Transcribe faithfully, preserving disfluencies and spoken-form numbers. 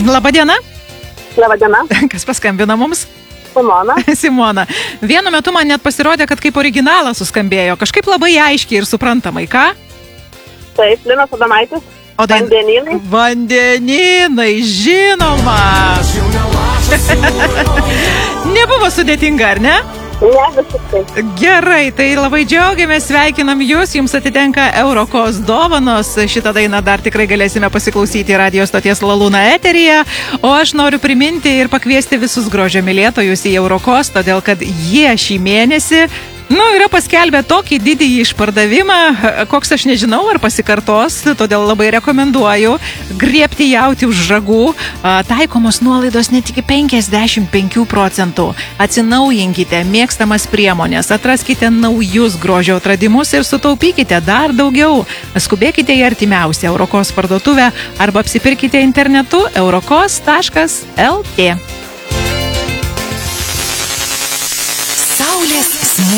Labadiena. Labadiena. Kas paskambina mums? Simona. Simona. Vienu metu man net pasirodė, kad kaip originalas suskambėjo. Kažkaip labai aiškiai ir suprantamai, ką? Taip, Linas Adomaitis. O dain... Vandeninai. Vandeninai, žinoma. Nebuvo sudėtinga, ar ne? Ne, visiškai. Gerai, tai labai džiaugiamės, sveikinam jūs, jums atitenka Eurokos dovanos. Šitą dainą dar tikrai galėsime pasiklausyti radio stoties Laluna eteryje. O aš noriu priminti ir pakviesti visus grožio mylėtojus į Eurokos, todėl kad jie šį mėnesį Nu, yra paskelbę tokį didįjį išpardavimą, koks aš nežinau, ar pasikartos, todėl labai rekomenduoju griebti jauti už ragų. Taikomos nuolaidos net iki penkiasdešimt penkių procentų. Atsinaujinkite mėgstamas priemonės, atraskite naujus grožio atradimus ir sutaupykite dar daugiau. Skubėkite į artimiausią Eurokos parduotuvę arba apsipirkite internetu eurokos taškas el tė. Saulės